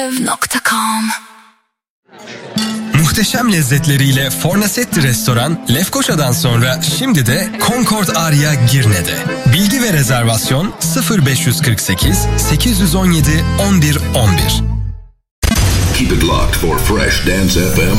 Muhteşem lezzetleriyle Fornasetti Restoran, Lefkoşa'dan sonra şimdi de Concord Aria Girne'de. Bilgi ve rezervasyon 0548 817 11 11. Keep it locked for Fresh Dance FM